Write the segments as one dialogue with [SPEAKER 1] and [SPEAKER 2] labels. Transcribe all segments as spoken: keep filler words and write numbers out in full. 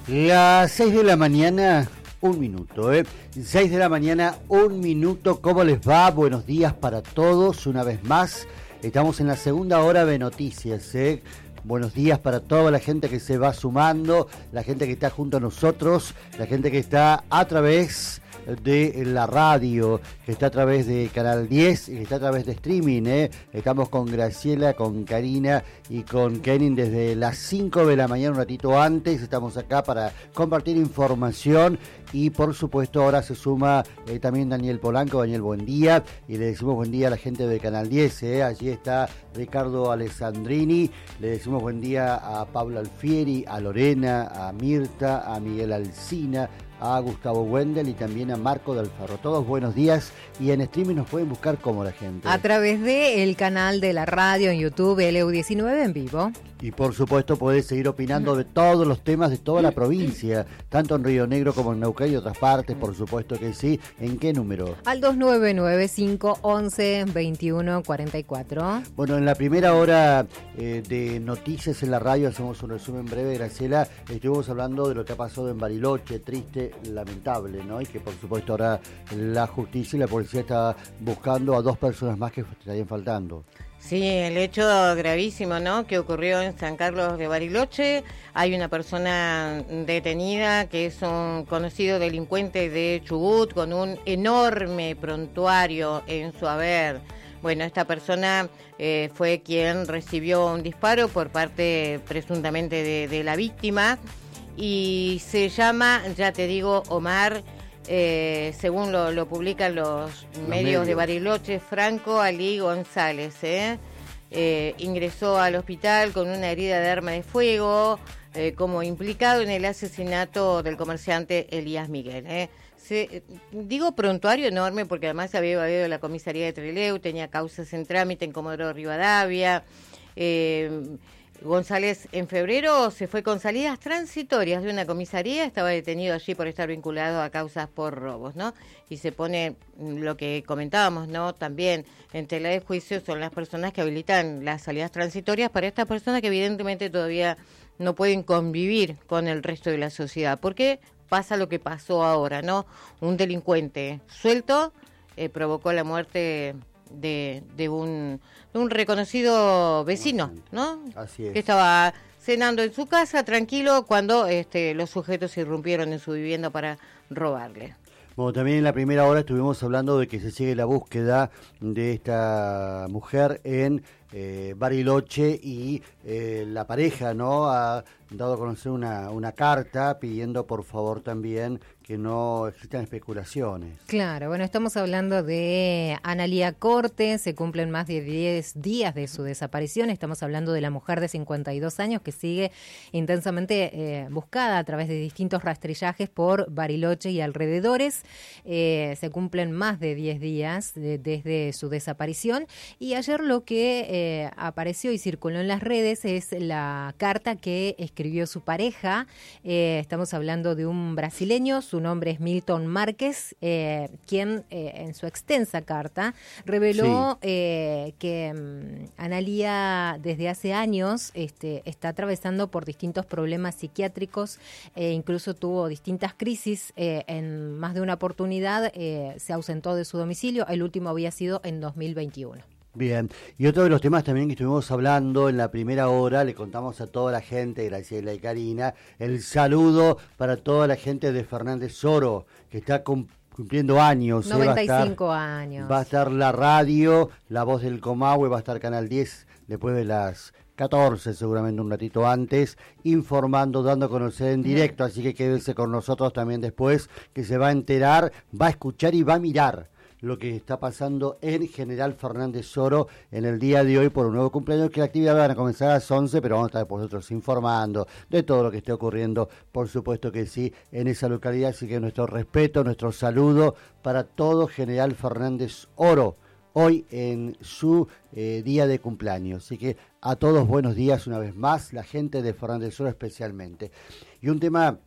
[SPEAKER 1] Las seis de la mañana, un minuto, ¿eh? seis de la mañana, un minuto. ¿Cómo les va? Buenos días para todos, una vez más. Estamos en la segunda hora de noticias, ¿eh? Buenos días para toda la gente que se va sumando, la gente que está junto a nosotros, la gente que está a través de la radio, que está a través de Canal diez y que está a través de streaming, ¿eh? Estamos con Graciela, con Karina y con Kenin desde las cinco de la mañana, un ratito antes. Estamos acá para compartir información y por supuesto ahora se suma eh, también Daniel Polanco. Daniel, buen día, y le decimos buen día a la gente de Canal diez, ¿eh? Allí está Ricardo Alessandrini, le decimos buen día a Pablo Alfieri, a Lorena, a Mirta, a Miguel Alcina, a Gustavo Wendel y también a Marco del Ferro. Todos buenos días, y en streaming nos pueden buscar como la gente.
[SPEAKER 2] A través del canal de la radio en YouTube, L U diecinueve en vivo.
[SPEAKER 1] Y por supuesto podés seguir opinando de todos los temas de toda la provincia, tanto en Río Negro como en Neuquén y otras partes, por supuesto que sí. ¿En qué número?
[SPEAKER 2] Al dos nueve nueve, cinco once, veintiuno cuarenta y cuatro.
[SPEAKER 1] Bueno, en la primera hora eh, de noticias en la radio, hacemos un resumen breve, Graciela. Estuvimos hablando de lo que ha pasado en Bariloche, triste, lamentable, ¿no? Y que por supuesto ahora la justicia y la policía está buscando a dos personas más que estarían faltando.
[SPEAKER 3] Sí, el hecho gravísimo, ¿no?, que ocurrió en San Carlos de Bariloche. Hay una persona detenida que es un conocido delincuente de Chubut con un enorme prontuario en su haber. Bueno, esta persona eh, fue quien recibió un disparo por parte presuntamente de, de la víctima y se llama, ya te digo, Omar. Eh, según lo, lo publican los, los medios, medios de Bariloche, Franco Ali González, ¿eh? Eh, ingresó al hospital con una herida de arma de fuego, eh, como implicado en el asesinato del comerciante Elías Miguel, ¿eh? Se, digo prontuario enorme porque además había evadido de la comisaría de Trelew, tenía causas en trámite en Comodoro Rivadavia. eh, González en febrero se fue con salidas transitorias de una comisaría, estaba detenido allí por estar vinculado a causas por robos, ¿no? Y se pone lo que comentábamos, ¿no? También en tela de juicio son las personas que habilitan las salidas transitorias para estas personas que evidentemente todavía no pueden convivir con el resto de la sociedad. Porque pasa lo que pasó ahora, ¿no? Un delincuente suelto eh, provocó la muerte de, de un de un reconocido vecino, ¿no?
[SPEAKER 1] Así es.
[SPEAKER 3] Que estaba cenando en su casa tranquilo cuando este los sujetos irrumpieron en su vivienda para robarle.
[SPEAKER 1] Bueno, también en la primera hora estuvimos hablando de que se sigue la búsqueda de esta mujer en eh, Bariloche y eh, la pareja, ¿no?, ha dado a conocer una, una carta pidiendo por favor también que no existan especulaciones.
[SPEAKER 2] Claro, bueno, estamos hablando de Analía Corte, se cumplen más de diez días de su desaparición, estamos hablando de la mujer de cincuenta y dos años que sigue intensamente eh, buscada a través de distintos rastrillajes por Bariloche y alrededores. Eh, se cumplen más de diez días de, desde su desaparición, y ayer lo que eh, apareció y circuló en las redes es la carta que escribió su pareja. Eh, estamos hablando de un brasileño, su nombre es Milton Márquez, eh, quien eh, en su extensa carta reveló sí. eh, que um, Analía desde hace años este, está atravesando por distintos problemas psiquiátricos, e incluso tuvo distintas crisis. Eh, en más de una oportunidad eh, se ausentó de su domicilio, el último había sido en dos mil veintiuno.
[SPEAKER 1] Bien, y otro de los temas también que estuvimos hablando en la primera hora, le contamos a toda la gente, Graciela y Karina, el saludo para toda la gente de Fernández Oro, que está cumpliendo años.
[SPEAKER 2] noventa y cinco
[SPEAKER 1] eh, va a estar,
[SPEAKER 2] años.
[SPEAKER 1] Va a estar la radio, La Voz del Comahue, va a estar Canal diez después de las catorce, seguramente un ratito antes, informando, dando a conocer en directo, así que quédese con nosotros también después, que se va a enterar, va a escuchar y va a mirar lo que está pasando en General Fernández Oro en el día de hoy por un nuevo cumpleaños, que la actividad va a comenzar a las once, pero vamos a estar vosotros informando de todo lo que esté ocurriendo, por supuesto que sí, en esa localidad. Así que nuestro respeto, nuestro saludo para todo General Fernández Oro, hoy en su eh, día de cumpleaños. Así que a todos buenos días una vez más, la gente de Fernández Oro especialmente. Y un tema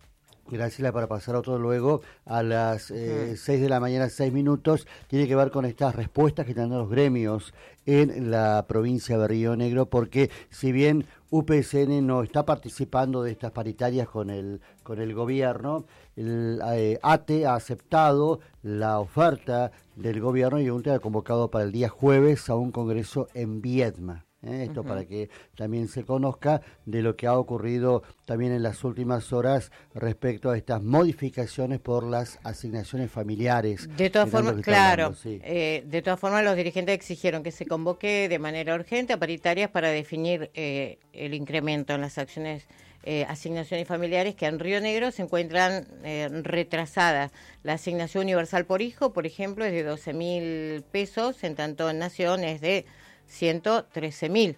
[SPEAKER 1] Graciela, para pasar a otro luego, a las eh, seis de la mañana, seis minutos, tiene que ver con estas respuestas que están dando los gremios en la provincia de Río Negro, porque si bien U P C N no está participando de estas paritarias con el con el gobierno, el eh, A T E ha aceptado la oferta del gobierno y UNTE ha convocado para el día jueves a un congreso en Viedma. ¿Eh? Esto uh-huh. para que también se conozca de lo que ha ocurrido también en las últimas horas respecto a estas modificaciones por las asignaciones familiares.
[SPEAKER 3] De todas formas, claro, hablando, sí. eh, de todas formas los dirigentes exigieron que se convoque de manera urgente a paritarias para definir eh, el incremento en las acciones Eh, asignaciones familiares que en Río Negro se encuentran eh, retrasadas. La asignación universal por hijo, por ejemplo, es de doce mil pesos, en tanto en Nación es de ciento trece mil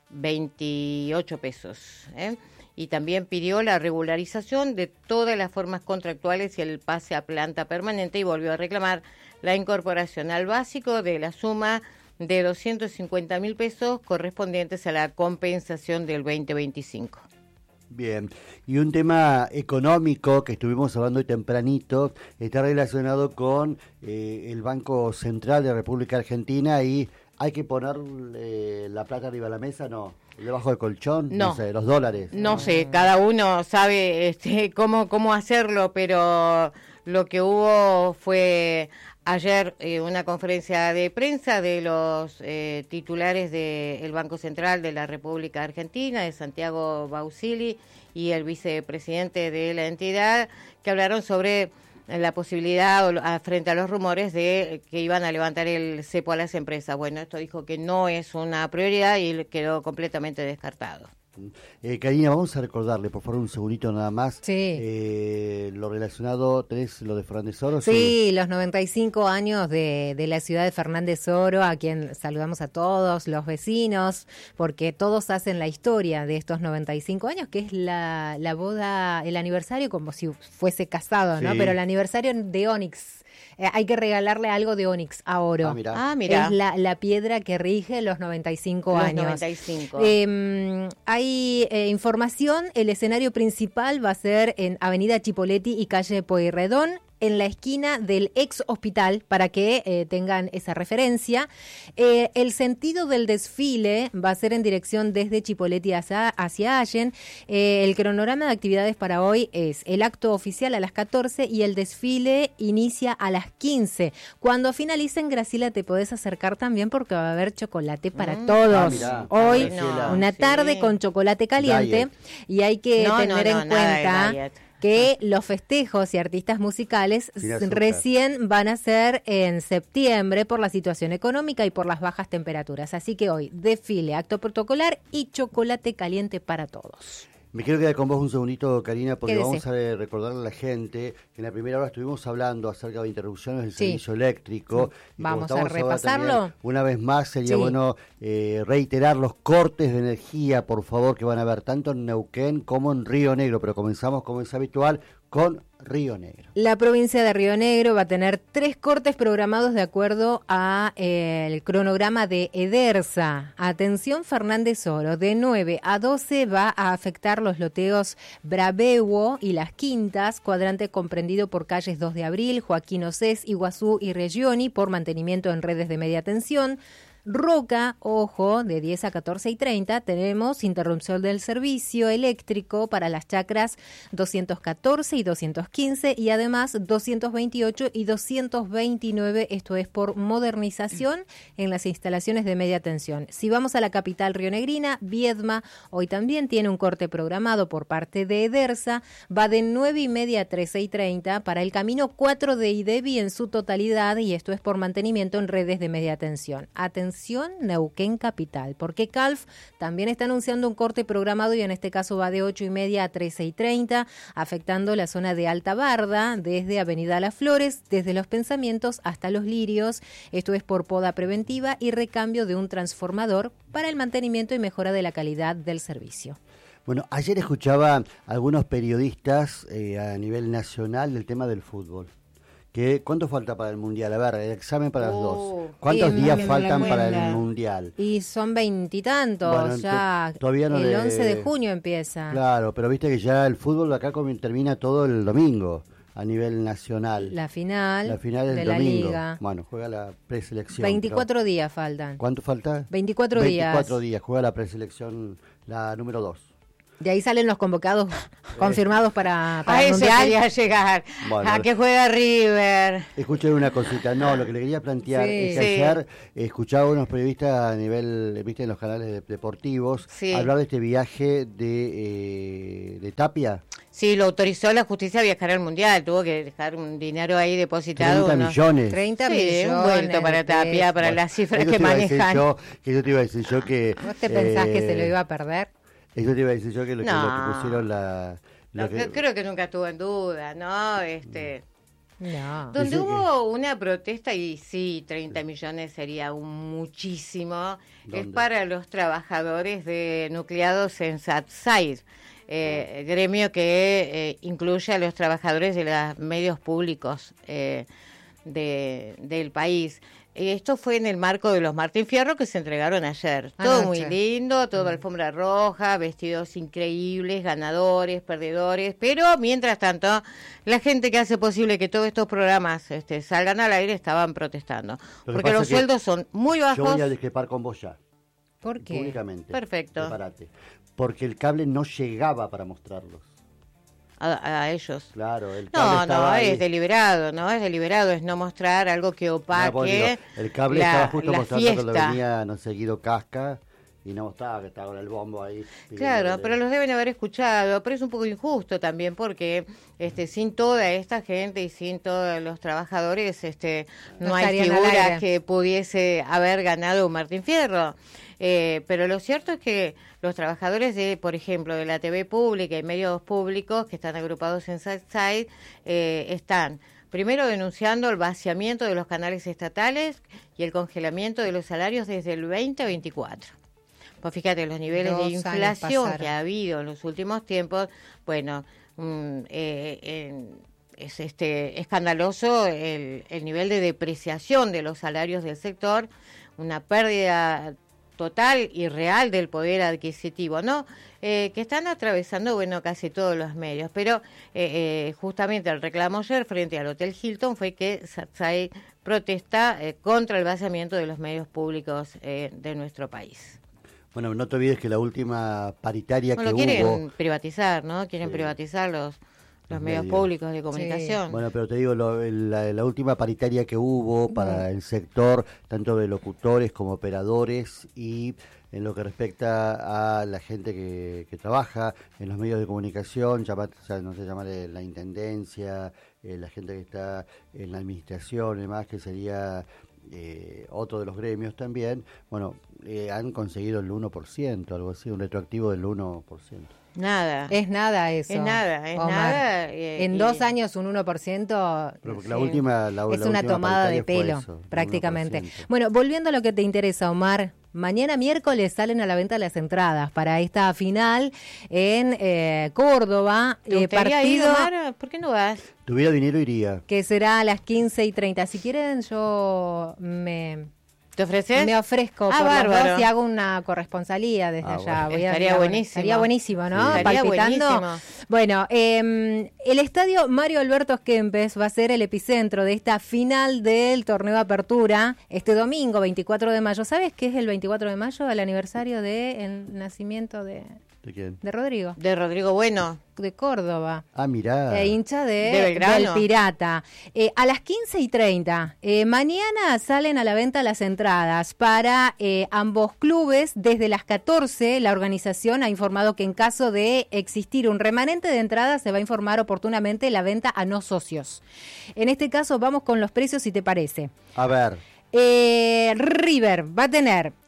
[SPEAKER 3] veintiocho pesos. ¿eh? Y también pidió la regularización de todas las formas contractuales y el pase a planta permanente, y volvió a reclamar la incorporación al básico de la suma de doscientos cincuenta mil pesos correspondientes a la compensación del veinte veinticinco.
[SPEAKER 1] Bien, y un tema económico que estuvimos hablando hoy tempranito está relacionado con eh, el Banco Central de la República Argentina, y hay que poner eh, la plata arriba de la mesa, ¿no? ¿Debajo del colchón?
[SPEAKER 3] No,
[SPEAKER 1] no sé, los dólares.
[SPEAKER 3] No sé, cada uno sabe este, cómo, cómo hacerlo, pero lo que hubo fue ayer eh, una conferencia de prensa de los eh, titulares del Banco Central de la República Argentina, de Santiago Bausili, y el vicepresidente de la entidad, que hablaron sobre la posibilidad o, a, frente a los rumores de que iban a levantar el cepo a las empresas. Bueno, esto dijo que no es una prioridad y quedó completamente descartado.
[SPEAKER 1] Eh, Karina, vamos a recordarle, por favor, un segundito nada más.
[SPEAKER 2] Sí.
[SPEAKER 1] Eh, lo relacionado, ¿tenés lo de Fernández Oro?
[SPEAKER 2] Sí, sí, los noventa y cinco años de, de la ciudad de Fernández Oro, a quien saludamos a todos los vecinos, porque todos hacen la historia de estos noventa y cinco años, que es la, la boda, el aniversario como si fuese casado, ¿no?
[SPEAKER 1] Sí.
[SPEAKER 2] Pero el aniversario de Onix. Eh, hay que regalarle algo de Onix a Oro.
[SPEAKER 1] Ah, mira.
[SPEAKER 3] Ah, mira.
[SPEAKER 2] Es la, la piedra que rige los noventa y cinco
[SPEAKER 3] los
[SPEAKER 2] años.
[SPEAKER 3] noventa y cinco.
[SPEAKER 2] Eh, hay eh, información, el escenario principal va a ser en Avenida Chipoleti y calle Pueyrredón, en la esquina del ex hospital, para que eh, tengan esa referencia. Eh, el sentido del desfile va a ser en dirección desde Chipoleti hacia, hacia Allen. Eh, el cronograma de actividades para hoy es el acto oficial a las catorce y el desfile inicia a las quince. Cuando finalicen, Graciela, te podés acercar también porque va a haber chocolate para mm. todos. Ah, mirá, hoy, no, una sí. tarde con chocolate caliente. Diet. Y hay que no, tener no, no, en cuenta que los festejos y artistas musicales recién van a ser en septiembre por la situación económica y por las bajas temperaturas. Así que hoy, desfile, acto protocolar y chocolate caliente para todos.
[SPEAKER 1] Me quiero quedar con vos un segundito, Karina, porque vamos a recordarle a la gente que en la primera hora estuvimos hablando acerca de interrupciones del sí. servicio eléctrico.
[SPEAKER 2] Sí. Y vamos a repasarlo. También,
[SPEAKER 1] una vez más sería
[SPEAKER 2] sí.
[SPEAKER 1] bueno eh, reiterar los cortes de energía, por favor, que van a haber tanto en Neuquén como en Río Negro. Pero comenzamos, como es habitual, con Río Negro.
[SPEAKER 2] La provincia de Río Negro va a tener tres cortes programados de acuerdo a eh, el cronograma de Edersa. Atención, Fernández Oro, de nueve a doce va a afectar los loteos Brabehuo y Las Quintas, cuadrante comprendido por calles dos de abril, Joaquín Océs, Iguazú y Regioni, por mantenimiento en redes de media tensión. Roca, ojo, de diez a catorce y treinta tenemos interrupción del servicio eléctrico para las chacras doscientos catorce y doscientos quince y además doscientos veintiocho y doscientos veintinueve, esto es por modernización en las instalaciones de media tensión. Si vamos a la capital rionegrina, Viedma hoy también tiene un corte programado por parte de Edersa, va de nueve y media a trece y treinta para el camino cuatro de IDEVI en su totalidad, y esto es por mantenimiento en redes de media tensión. Atención, Neuquén Capital, porque Calf también está anunciando un corte programado y en este caso va de ocho y media a trece y treinta, afectando la zona de Alta Barda, desde Avenida Las Flores, desde Los Pensamientos hasta Los Lirios. Esto es por poda preventiva y recambio de un transformador para el mantenimiento y mejora de la calidad del servicio.
[SPEAKER 1] Bueno, ayer escuchaba a algunos periodistas eh, a nivel nacional del tema del fútbol, ¿Qué, ¿Cuánto falta para el Mundial? A ver, el examen para los
[SPEAKER 3] Uh,
[SPEAKER 1] dos. ¿Cuántos
[SPEAKER 2] sí,
[SPEAKER 1] días
[SPEAKER 2] no me
[SPEAKER 1] faltan
[SPEAKER 3] la
[SPEAKER 1] para el
[SPEAKER 3] cuenta.
[SPEAKER 1] Mundial?
[SPEAKER 2] Y son veintitantos,
[SPEAKER 1] Bueno,
[SPEAKER 2] ya.
[SPEAKER 1] to- todavía no
[SPEAKER 2] el
[SPEAKER 1] le-
[SPEAKER 2] once de junio empieza.
[SPEAKER 1] Claro, pero viste que ya el fútbol acá comi- termina todo el domingo a nivel nacional.
[SPEAKER 2] La final,
[SPEAKER 1] La final es
[SPEAKER 2] de
[SPEAKER 1] el
[SPEAKER 2] la
[SPEAKER 1] domingo.
[SPEAKER 2] liga.
[SPEAKER 1] Bueno, juega la preselección.
[SPEAKER 2] veinticuatro
[SPEAKER 1] pero-
[SPEAKER 2] días faltan.
[SPEAKER 1] ¿Cuánto falta?
[SPEAKER 2] veinticuatro días.
[SPEAKER 1] veinticuatro días. Juega la preselección, la número dos.
[SPEAKER 2] De ahí salen los convocados confirmados para, para
[SPEAKER 3] A
[SPEAKER 2] el
[SPEAKER 3] eso
[SPEAKER 2] Mundial.
[SPEAKER 3] quería llegar.
[SPEAKER 1] Bueno.
[SPEAKER 3] A que juega River.
[SPEAKER 1] Escuché una cosita, no, lo que le quería plantear
[SPEAKER 2] Sí.
[SPEAKER 1] es que
[SPEAKER 3] Sí.
[SPEAKER 1] ayer escuchaba a unos periodistas a nivel, viste, en los canales de- deportivos,
[SPEAKER 3] Sí.
[SPEAKER 1] hablar de este viaje de, eh, de Tapia,
[SPEAKER 3] Sí, lo autorizó la justicia a viajar al Mundial. Tuvo que dejar un dinero ahí depositado.
[SPEAKER 1] treinta
[SPEAKER 3] unos-
[SPEAKER 1] millones.
[SPEAKER 2] treinta
[SPEAKER 3] Sí,
[SPEAKER 2] millones.
[SPEAKER 3] un vuelto para
[SPEAKER 2] de
[SPEAKER 3] Tapia,
[SPEAKER 2] pesos.
[SPEAKER 3] para
[SPEAKER 1] Bueno,
[SPEAKER 3] las cifras
[SPEAKER 1] eso
[SPEAKER 3] que
[SPEAKER 1] te iba a decir
[SPEAKER 3] manejan.
[SPEAKER 1] yo, que yo te iba a decir yo que...
[SPEAKER 2] ¿Vos te pensás que se lo
[SPEAKER 1] eh,
[SPEAKER 2] iba a perder?
[SPEAKER 1] Eso te iba a decir yo que lo, que,
[SPEAKER 3] No.
[SPEAKER 1] lo que pusieron la... lo
[SPEAKER 3] No,
[SPEAKER 1] que-
[SPEAKER 3] Creo que nunca estuvo en duda, ¿no? Este,
[SPEAKER 2] No.
[SPEAKER 3] donde
[SPEAKER 1] Dice
[SPEAKER 3] hubo una protesta, y sí, treinta millones sería un muchísimo, es
[SPEAKER 1] ¿Dónde?
[SPEAKER 3] para los trabajadores de nucleados en Satside, eh, gremio que eh, incluye a los trabajadores de los medios públicos eh, de, del país. Esto fue en el marco de los Martín Fierro que se entregaron ayer. Todo
[SPEAKER 2] Anoche.
[SPEAKER 3] muy lindo, todo alfombra roja, vestidos increíbles, ganadores, perdedores, pero mientras tanto, la gente que hace posible que todos estos programas este, salgan al aire estaban protestando.
[SPEAKER 1] Lo que
[SPEAKER 3] Porque
[SPEAKER 1] pasa
[SPEAKER 3] los
[SPEAKER 1] es que
[SPEAKER 3] sueldos son muy
[SPEAKER 1] Yo
[SPEAKER 3] bajos.
[SPEAKER 1] voy a discrepar con vos ya,
[SPEAKER 2] ¿Por qué?
[SPEAKER 1] públicamente.
[SPEAKER 3] Perfecto.
[SPEAKER 1] Prepárate. Porque el cable no llegaba para mostrarlos.
[SPEAKER 3] A, a ellos.
[SPEAKER 1] Claro, el cable
[SPEAKER 3] No,
[SPEAKER 1] estaba
[SPEAKER 3] no,
[SPEAKER 1] ahí.
[SPEAKER 3] es deliberado, ¿no? Es deliberado, es no mostrar algo que
[SPEAKER 1] No, pues,
[SPEAKER 3] opaque
[SPEAKER 1] digo, el cable
[SPEAKER 3] la,
[SPEAKER 1] estaba justo
[SPEAKER 3] la
[SPEAKER 1] mostrando
[SPEAKER 3] fiesta.
[SPEAKER 1] cuando venía, no sé, Guido Casca, y no mostraba que estaba con el bombo ahí.
[SPEAKER 3] Claro,
[SPEAKER 1] pidiéndole-
[SPEAKER 3] pero los deben haber escuchado, pero es un poco injusto también porque este sin toda esta gente y sin todos los trabajadores este no,
[SPEAKER 2] No
[SPEAKER 3] hay
[SPEAKER 2] estarían al
[SPEAKER 3] figura
[SPEAKER 2] aire.
[SPEAKER 3] que pudiese haber ganado un Martín Fierro. Eh, pero lo cierto es que los trabajadores de, por ejemplo, de la T V pública y medios públicos que están agrupados en Southside eh, están primero denunciando el vaciamiento de los canales estatales y el congelamiento de los salarios desde el veinte veinticuatro. Pues fíjate, los niveles
[SPEAKER 2] Dos
[SPEAKER 3] de
[SPEAKER 2] años
[SPEAKER 3] inflación
[SPEAKER 2] pasaron.
[SPEAKER 3] que ha habido en los últimos tiempos, bueno, mm, eh, eh, es este escandaloso el, el nivel de depreciación de los salarios del sector, una pérdida total y real del poder adquisitivo, ¿no? Eh, que están atravesando, bueno, casi todos los medios, pero eh, eh, justamente el reclamo ayer frente al Hotel Hilton fue que Satsai protesta eh, contra el vaciamiento de los medios públicos eh, de nuestro país.
[SPEAKER 1] Bueno, no te olvides que la última paritaria
[SPEAKER 3] Bueno,
[SPEAKER 1] que
[SPEAKER 3] quieren
[SPEAKER 1] hubo...
[SPEAKER 3] privatizar, ¿no? Quieren
[SPEAKER 1] Sí.
[SPEAKER 3] privatizar los, los
[SPEAKER 1] Los
[SPEAKER 3] medios
[SPEAKER 1] medios.
[SPEAKER 3] públicos de comunicación.
[SPEAKER 1] Bueno, pero te digo, lo- la, la última paritaria que hubo para el sector, tanto de locutores como operadores, y en lo que respecta a la gente que, que trabaja en los medios de comunicación, llama- o sea, no sé, llamarle la intendencia, eh, la gente que está en la administración y demás, que sería eh, otro de los gremios también, bueno, eh, han conseguido el uno por ciento, algo así, un retroactivo del uno por ciento.
[SPEAKER 3] Nada.
[SPEAKER 2] Es nada eso.
[SPEAKER 3] Es nada, es
[SPEAKER 2] Omar.
[SPEAKER 3] nada, eh,
[SPEAKER 2] en
[SPEAKER 3] y-
[SPEAKER 2] dos años un uno por ciento
[SPEAKER 1] Pero porque la
[SPEAKER 2] sí,
[SPEAKER 1] última, la,
[SPEAKER 2] es
[SPEAKER 1] la
[SPEAKER 2] una
[SPEAKER 1] última
[SPEAKER 2] tomada de
[SPEAKER 1] paritaria fue
[SPEAKER 2] pelo,
[SPEAKER 1] eso, el
[SPEAKER 2] prácticamente.
[SPEAKER 1] uno por ciento.
[SPEAKER 2] Bueno, volviendo a lo que te interesa, Omar, mañana miércoles salen a la venta las entradas para esta final en eh, Córdoba.
[SPEAKER 3] ¿Te
[SPEAKER 2] eh,
[SPEAKER 3] gustaría ir,
[SPEAKER 2] partido
[SPEAKER 3] Omar? ¿Por qué no vas?
[SPEAKER 1] Tuviera dinero iría.
[SPEAKER 2] que será a las quince y treinta. Si quieren, yo me...
[SPEAKER 3] ¿Te ofreces?
[SPEAKER 2] Me ofrezco
[SPEAKER 3] Ah,
[SPEAKER 2] por las
[SPEAKER 3] bárbaro.
[SPEAKER 2] dos y hago una corresponsalía desde
[SPEAKER 1] Ah,
[SPEAKER 2] allá.
[SPEAKER 1] bueno.
[SPEAKER 2] Voy a-
[SPEAKER 3] Estaría
[SPEAKER 2] voy a-
[SPEAKER 3] buenísimo.
[SPEAKER 2] Estaría buenísimo, ¿no?
[SPEAKER 3] Sí. Estaría
[SPEAKER 2] Palpitando.
[SPEAKER 3] buenísimo.
[SPEAKER 2] Bueno, eh, el estadio Mario Alberto Kempes va a ser el epicentro de esta final del torneo Apertura este domingo, veinticuatro de mayo. ¿Sabes qué es el veinticuatro de mayo? El aniversario del nacimiento de,
[SPEAKER 1] ¿De quién?
[SPEAKER 2] de Rodrigo,
[SPEAKER 3] De Rodrigo Bueno.
[SPEAKER 2] de Córdoba.
[SPEAKER 1] Ah, mirá.
[SPEAKER 2] Eh, hincha de,
[SPEAKER 3] ¿De Belgrano?
[SPEAKER 2] del Pirata. Eh, a las quince y treinta, eh, mañana salen a la venta las entradas para eh, ambos clubes. Desde las catorce, la organización ha informado que en caso de existir un remanente de entradas, se va a informar oportunamente la venta a no socios. En este caso, vamos con los precios, si te parece.
[SPEAKER 1] A ver,
[SPEAKER 2] Eh, River va a tener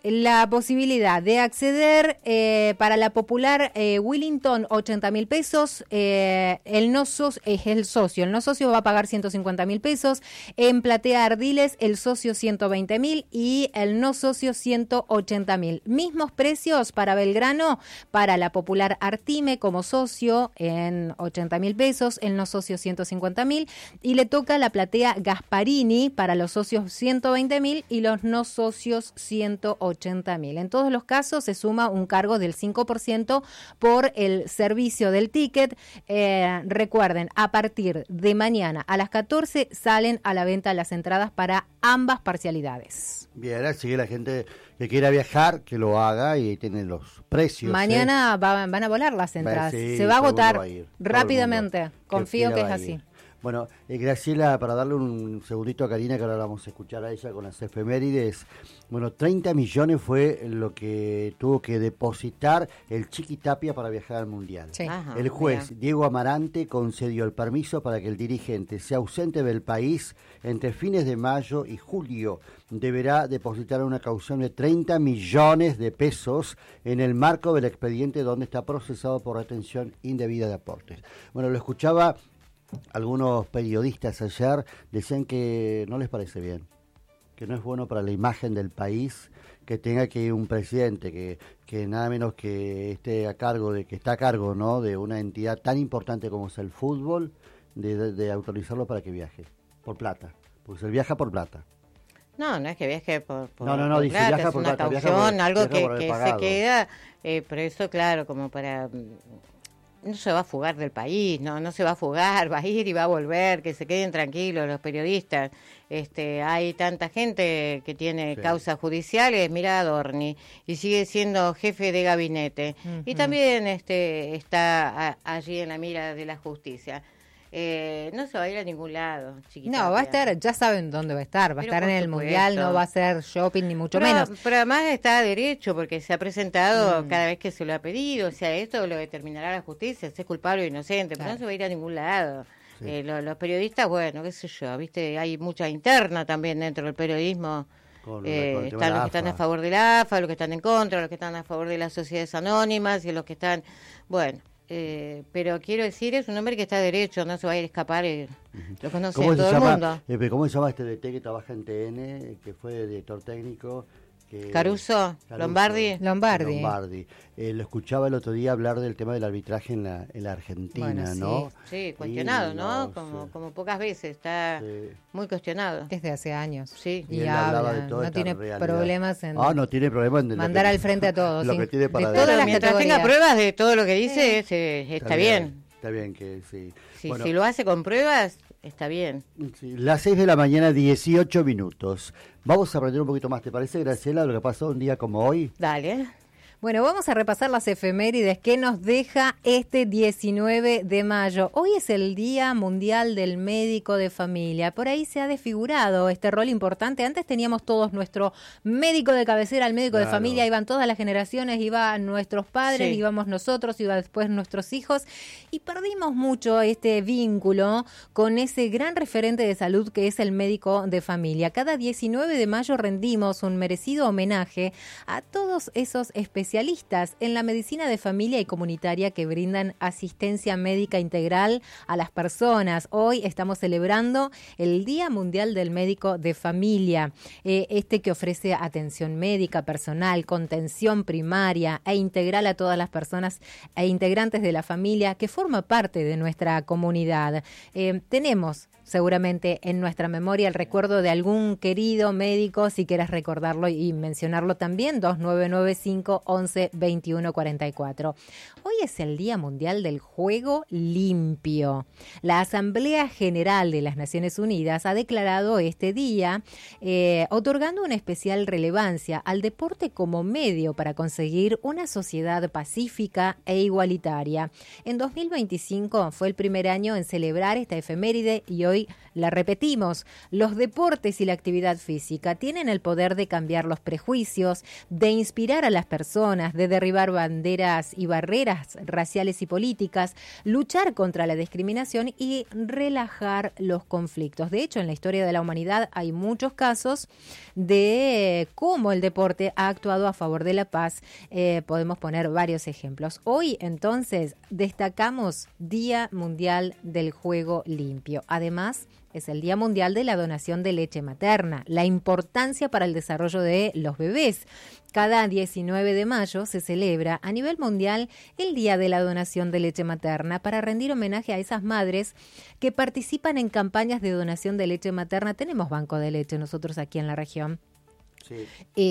[SPEAKER 2] la posibilidad de acceder eh, para la popular eh, Willington ochenta mil pesos, eh, el no socio es el socio, el no socio va a pagar ciento cincuenta mil pesos, en Platea Ardiles el socio ciento veinte mil y el no socio ciento ochenta mil. Mismos precios para Belgrano, para la popular Artime como socio en ochenta mil pesos, el no socio ciento cincuenta mil y le toca la Platea Gasparini para los socios ciento veinte mil y los no socios ciento ochenta mil. En todos los casos se suma un cargo del cinco por ciento por el servicio del ticket. Eh, recuerden, a partir de mañana a las catorce salen a la venta las entradas para ambas parcialidades.
[SPEAKER 1] Bien, así que la gente que quiera viajar, que lo haga y tienen los precios.
[SPEAKER 2] Mañana
[SPEAKER 1] ¿eh?
[SPEAKER 2] va, van a volar las entradas.
[SPEAKER 1] Sí,
[SPEAKER 2] se va a agotar
[SPEAKER 1] va a ir,
[SPEAKER 2] rápidamente. Confío que, que es así.
[SPEAKER 1] Bueno, eh, Graciela, para darle un segundito a Karina, que ahora la vamos a escuchar a ella con las efemérides. Bueno, treinta millones fue lo que tuvo que depositar el Chiquitapia para viajar al Mundial.
[SPEAKER 2] Sí.
[SPEAKER 3] Ajá,
[SPEAKER 1] el juez
[SPEAKER 3] mira.
[SPEAKER 1] Diego Amarante concedió el permiso para que el dirigente se ausente del país entre fines de mayo y julio. Deberá depositar una caución de treinta millones de pesos en el marco del expediente donde está procesado por retención indebida de aportes. Bueno, lo escuchaba. Algunos periodistas ayer decían que no les parece bien, que no es bueno para la imagen del país que tenga que ir un presidente que, que nada menos que esté a cargo de que está a cargo, ¿no?, de una entidad tan importante como es el fútbol, de, de, de autorizarlo para que viaje por plata, porque se viaja por plata.
[SPEAKER 3] No, no es que viaje por, por
[SPEAKER 1] no, no, no,
[SPEAKER 3] por
[SPEAKER 1] dice,
[SPEAKER 3] plata,
[SPEAKER 1] viaja
[SPEAKER 3] es
[SPEAKER 1] por
[SPEAKER 3] una
[SPEAKER 1] plata, viaja
[SPEAKER 3] caución,
[SPEAKER 1] por-
[SPEAKER 3] algo
[SPEAKER 1] viaja
[SPEAKER 3] que,
[SPEAKER 1] por haber
[SPEAKER 3] que se
[SPEAKER 1] pagado.
[SPEAKER 3] queda, eh, pero eso claro, como para... No se va a fugar del país, no no se va a fugar, va a ir y va a volver, que se queden tranquilos los periodistas. Este, hay tanta gente que tiene
[SPEAKER 1] Sí.
[SPEAKER 3] causas judiciales, mira a Adorni, y sigue siendo jefe de gabinete.
[SPEAKER 2] Ujú.
[SPEAKER 3] Y también este está a- allí en la mira de la justicia. Eh, no se va a ir a ningún lado, chiquita.
[SPEAKER 2] No, va a estar, ya saben dónde va a estar, va a
[SPEAKER 3] Pero
[SPEAKER 2] estar en
[SPEAKER 3] por
[SPEAKER 2] el
[SPEAKER 3] supuesto.
[SPEAKER 2] Mundial, no va a ser shopping ni mucho
[SPEAKER 3] pero,
[SPEAKER 2] menos.
[SPEAKER 3] pero además está a derecho porque se ha presentado
[SPEAKER 2] Mm.
[SPEAKER 3] cada vez que se lo ha pedido. O sea, esto lo determinará la justicia, si es culpable o inocente, pero
[SPEAKER 2] Claro.
[SPEAKER 3] no se va a ir a ningún lado.
[SPEAKER 1] Sí.
[SPEAKER 3] Eh, lo- los periodistas, bueno, qué sé yo, viste, hay mucha interna también dentro del periodismo.
[SPEAKER 1] Con,
[SPEAKER 3] Eh,
[SPEAKER 1] con el tema de
[SPEAKER 3] están
[SPEAKER 1] la
[SPEAKER 3] los que están
[SPEAKER 1] A
[SPEAKER 3] a
[SPEAKER 1] F A.
[SPEAKER 3] favor del A F A, los que están en contra, los que están a favor de las sociedades anónimas y los que están, bueno, eh, pero quiero decir, es un hombre que está a derecho, no se va a ir a escapar, eh, lo conoce
[SPEAKER 1] ¿Cómo se
[SPEAKER 3] todo el
[SPEAKER 1] llama?
[SPEAKER 3] mundo.
[SPEAKER 1] Eh, pero ¿Cómo se llama este D T que trabaja en T N, que fue director técnico? Que,
[SPEAKER 3] Caruso, Lombardi.
[SPEAKER 2] Lombardi.
[SPEAKER 1] Lombardi. Eh, lo escuchaba el otro día hablar del tema del arbitraje en la, en la Argentina,
[SPEAKER 2] Bueno, sí.
[SPEAKER 1] ¿no?
[SPEAKER 3] Sí, cuestionado,
[SPEAKER 1] Y
[SPEAKER 3] ¿no?
[SPEAKER 1] no
[SPEAKER 3] Como,
[SPEAKER 1] sé.
[SPEAKER 3] como pocas veces, está
[SPEAKER 1] Sí.
[SPEAKER 3] muy cuestionado.
[SPEAKER 2] Desde hace años.
[SPEAKER 3] Sí.
[SPEAKER 1] Y
[SPEAKER 2] Y
[SPEAKER 1] él hablaba
[SPEAKER 2] habla,
[SPEAKER 1] de toda
[SPEAKER 2] no
[SPEAKER 1] esta
[SPEAKER 2] tiene
[SPEAKER 1] realidad.
[SPEAKER 2] problemas en
[SPEAKER 1] Ah, no tiene problema en
[SPEAKER 2] mandar
[SPEAKER 1] lo que-
[SPEAKER 2] al frente a todos.
[SPEAKER 1] Lo
[SPEAKER 2] sin-
[SPEAKER 1] que tiene para
[SPEAKER 2] de
[SPEAKER 1] decir.
[SPEAKER 2] todas las
[SPEAKER 3] Mientras
[SPEAKER 2] categorías.
[SPEAKER 3] tenga pruebas de todo lo que dice, es, eh, está, bien.
[SPEAKER 1] Está bien que sí.
[SPEAKER 3] Si,
[SPEAKER 1] Bueno,
[SPEAKER 3] si lo hace con pruebas, está bien.
[SPEAKER 1] sí, las seis de la mañana, dieciocho minutos. Vamos a aprender un poquito más. ¿Te parece, Graciela, lo que pasó un día como hoy?
[SPEAKER 3] Dale.
[SPEAKER 2] Bueno, vamos a repasar las efemérides que nos deja este diecinueve de mayo. Hoy es el Día Mundial del Médico de Familia. Por ahí se ha desfigurado este rol importante. Antes teníamos todos nuestro médico de cabecera, el médico de
[SPEAKER 1] Claro.
[SPEAKER 2] familia, iban todas las generaciones, iban nuestros padres,
[SPEAKER 3] Sí.
[SPEAKER 2] íbamos nosotros, iba después nuestros hijos, y perdimos mucho este vínculo con ese gran referente de salud que es el médico de familia. Cada diecinueve de mayo rendimos un merecido homenaje a todos esos especialistas en la medicina de familia y comunitaria que brindan asistencia médica integral a las personas. Hoy estamos celebrando el Día Mundial del Médico de Familia, eh, este que ofrece atención médica personal, contención primaria e integral a todas las personas e integrantes de la familia que forma parte de nuestra comunidad. Eh, tenemos seguramente en nuestra memoria el recuerdo de algún querido médico, si quieres recordarlo y mencionarlo también, dos nueve nueve cinco, once, veintiuno, cuarenta y cuatro. Hoy es el Día Mundial del Juego Limpio. La Asamblea General de las Naciones Unidas ha declarado este día eh, otorgando una especial relevancia al deporte como medio para conseguir una sociedad pacífica e igualitaria. En dos mil veinticinco fue el primer año en celebrar esta efeméride y hoy la repetimos. Los deportes y la actividad física tienen el poder de cambiar los prejuicios, de inspirar a las personas personas, de derribar banderas y barreras raciales y políticas, luchar contra la discriminación y relajar los conflictos. De hecho, en la historia de la humanidad hay muchos casos de cómo el deporte ha actuado a favor de la paz. Eh, podemos poner varios ejemplos. Hoy, entonces, destacamos Día Mundial del Juego Limpio. Además, es el Día Mundial de la Donación de Leche Materna, la importancia para el desarrollo de los bebés. Cada diecinueve de mayo se celebra a nivel mundial el Día de la Donación de Leche Materna para rendir homenaje a esas madres que participan en campañas de donación de leche materna. Tenemos banco de leche nosotros aquí en la región. Sí.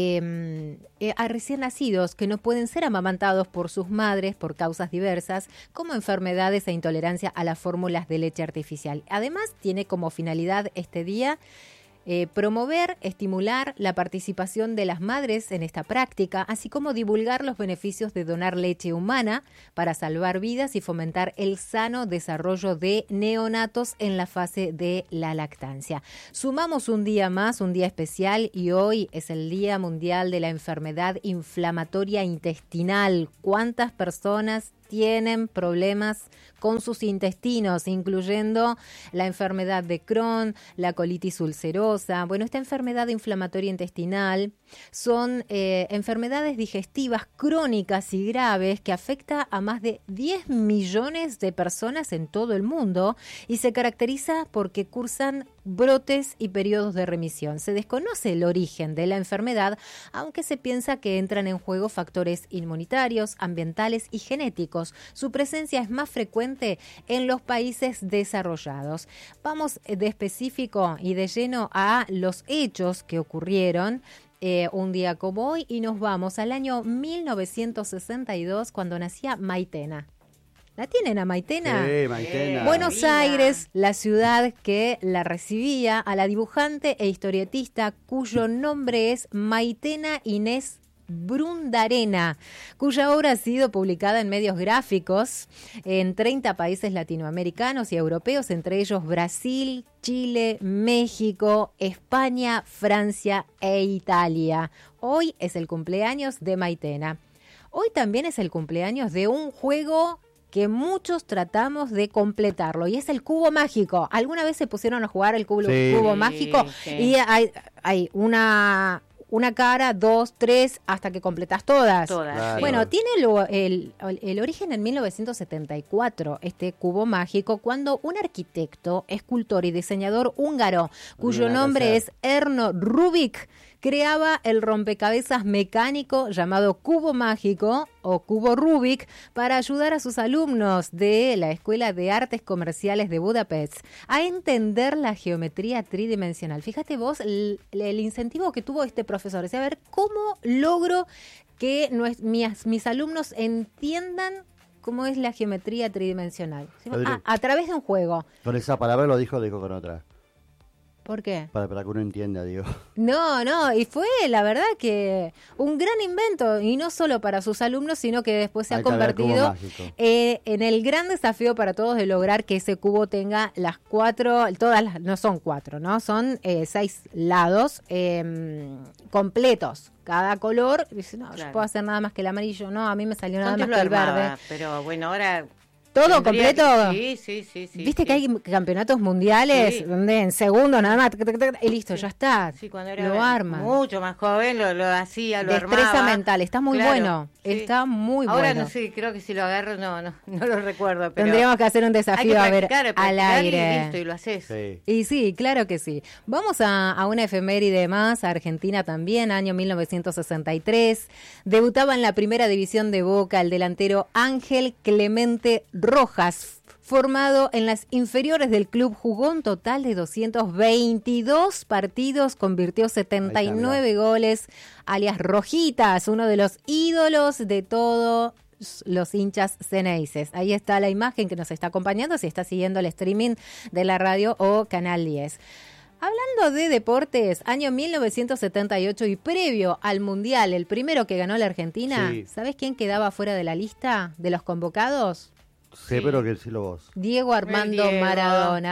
[SPEAKER 2] Eh, eh, a recién nacidos que no pueden ser amamantados por sus madres por causas diversas, como enfermedades e intolerancia a las fórmulas de leche artificial. Además, tiene como finalidad este día Eh, promover, estimular la participación de las madres en esta práctica, así como divulgar los beneficios de donar leche humana para salvar vidas y fomentar el sano desarrollo de neonatos en la fase de la lactancia. Sumamos un día más, un día especial, y hoy es el Día Mundial de la Enfermedad Inflamatoria Intestinal. ¿Cuántas personas tienen problemas con sus intestinos, incluyendo la enfermedad de Crohn, la colitis ulcerosa? Bueno, esta enfermedad inflamatoria intestinal son eh, enfermedades digestivas crónicas y graves que afecta a más de diez millones de personas en todo el mundo y se caracteriza porque cursan brotes y periodos de remisión. Se desconoce el origen de la enfermedad, aunque se piensa que entran en juego factores inmunitarios, ambientales y genéticos. Su presencia es más frecuente en los países desarrollados. Vamos de específico y de lleno a los hechos que ocurrieron Eh, un día como hoy y nos vamos al año mil novecientos sesenta y dos, cuando nacía Maitena. ¿La tienen a Maitena?
[SPEAKER 1] Sí, Maitena.
[SPEAKER 2] Buenos Aires, la ciudad que la recibía, a la dibujante e historietista cuyo nombre es Maitena Inés Brundarena, cuya obra ha sido publicada en medios gráficos en treinta países latinoamericanos y europeos, entre ellos Brasil, Chile, México, España, Francia e Italia. Hoy es el cumpleaños de Maitena. Hoy también es el cumpleaños de un juego que muchos tratamos de completarlo, y es el cubo mágico. ¿Alguna vez se pusieron a jugar el cubo,
[SPEAKER 1] sí.
[SPEAKER 2] cubo mágico?
[SPEAKER 3] Sí.
[SPEAKER 2] Y hay, hay una... Una cara, dos, tres, hasta que completas todas.
[SPEAKER 3] Todas.
[SPEAKER 1] Claro.
[SPEAKER 2] Bueno, tiene lo, el, el origen en mil novecientos setenta y cuatro, este cubo mágico, cuando un arquitecto, escultor y diseñador húngaro, cuyo nombre es Erno Rubik, creaba el rompecabezas mecánico llamado cubo mágico o cubo Rubik para ayudar a sus alumnos de la Escuela de Artes Comerciales de Budapest a entender la geometría tridimensional. Fíjate vos el, el incentivo que tuvo este profesor, es a ver cómo logro que nues, mis, mis alumnos entiendan cómo es la geometría tridimensional. A, a través de un juego.
[SPEAKER 1] Con esa palabra lo dijo, dijo con otra.
[SPEAKER 2] ¿Por qué?
[SPEAKER 1] Para, para que uno entienda, digo.
[SPEAKER 2] No, no, y fue la verdad que un gran invento, y no solo para sus alumnos, sino que después se ha convertido eh, en el gran desafío para todos de lograr que ese cubo tenga las cuatro, todas las, no son cuatro, ¿no? Son eh, seis lados eh, completos. Cada color, dice, no, claro. Yo puedo hacer nada más que el amarillo, no, a mí me salió nada
[SPEAKER 3] Antes
[SPEAKER 2] más que el
[SPEAKER 3] armaba,
[SPEAKER 2] verde.
[SPEAKER 3] Pero bueno, ahora...
[SPEAKER 2] ¿Todo completo?
[SPEAKER 3] Que, sí, sí, sí, sí.
[SPEAKER 2] ¿Viste
[SPEAKER 3] sí.
[SPEAKER 2] que hay campeonatos mundiales sí. donde en segundos nada más y listo,
[SPEAKER 3] sí.
[SPEAKER 2] ya está?
[SPEAKER 3] Sí, cuando era
[SPEAKER 2] lo arma.
[SPEAKER 3] Mucho más joven lo, lo hacía, lo
[SPEAKER 2] Destreza
[SPEAKER 3] armaba.
[SPEAKER 2] mental, está muy
[SPEAKER 3] claro,
[SPEAKER 2] bueno,
[SPEAKER 3] sí.
[SPEAKER 2] está muy
[SPEAKER 3] Ahora
[SPEAKER 2] bueno.
[SPEAKER 3] no sé, creo que si lo agarro no no, no lo recuerdo. Pero
[SPEAKER 2] tendríamos que hacer un desafío
[SPEAKER 3] hay que
[SPEAKER 2] a ver
[SPEAKER 3] practicar,
[SPEAKER 2] al aire.
[SPEAKER 3] Y listo, y lo haces.
[SPEAKER 1] Sí.
[SPEAKER 2] Y sí, claro que sí. Vamos a, a una efeméride más, a Argentina también, año mil novecientos sesenta y tres. Debutaba en la primera división de Boca el delantero Ángel Clemente Rojas, formado en las inferiores del club, jugó un total de doscientos veintidós partidos, convirtió setenta y nueve está, goles, alias Rojitas, uno de los ídolos de todos los hinchas ceneices. Ahí está la imagen que nos está acompañando, si está siguiendo el streaming de la radio o Canal diez. Hablando de deportes, año mil novecientos setenta y ocho y previo al Mundial, el primero que ganó la Argentina, sí. ¿Sabés quién quedaba fuera de la lista de los convocados?
[SPEAKER 1] Sí, pero que decilo vos.
[SPEAKER 2] Diego Armando
[SPEAKER 3] Diego.
[SPEAKER 2] Maradona.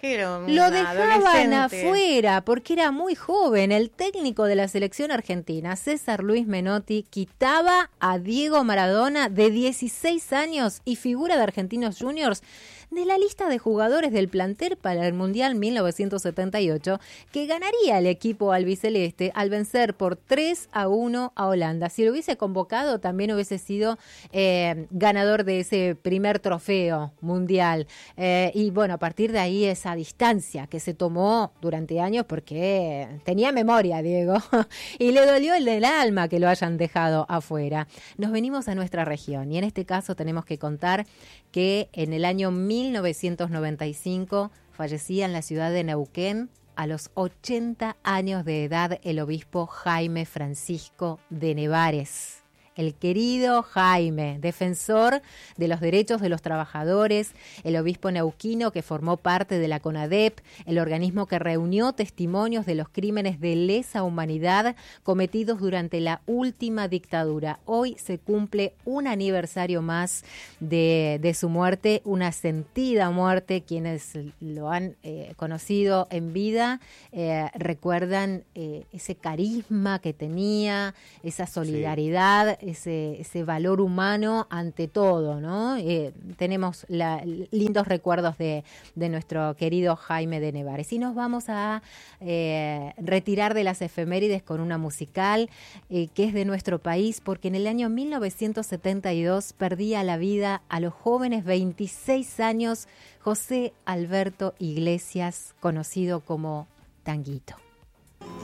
[SPEAKER 3] arquero.
[SPEAKER 2] Lo dejaban afuera porque era muy joven. El técnico de la selección argentina, César Luis Menotti, quitaba a Diego Maradona, de dieciséis años y figura de Argentinos Juniors, de la lista de jugadores del plantel para el Mundial mil novecientos setenta y ocho, que ganaría el equipo albiceleste al vencer por tres a uno a Holanda. Si lo hubiese convocado, también hubiese sido eh, ganador de ese primer trofeo mundial. Eh, y bueno, a partir de ahí esa distancia que se tomó durante años, porque tenía memoria, Diego, y le dolió el del alma que lo hayan dejado afuera. Nos venimos a nuestra región y en este caso tenemos que contar que en el año mil novecientos noventa y cinco fallecía en la ciudad de Neuquén a los ochenta años de edad el obispo Jaime Francisco de Nevares. El querido Jaime, defensor de los derechos de los trabajadores, el obispo neuquino que formó parte de la CONADEP, el organismo que reunió testimonios de los crímenes de lesa humanidad cometidos durante la última dictadura. Hoy se cumple un aniversario más de, de su muerte, una sentida muerte. Quienes lo han eh, conocido en vida eh, recuerdan eh, ese carisma que tenía, esa solidaridad, sí. Ese, ese valor humano ante todo, ¿no? Eh, tenemos la, lindos recuerdos de, de nuestro querido Jaime de Nevares. Y nos vamos a eh, retirar de las efemérides con una musical eh, que es de nuestro país, porque en el año mil novecientos setenta y dos perdía la vida a los jóvenes veintiséis años José Alberto Iglesias, conocido como Tanguito.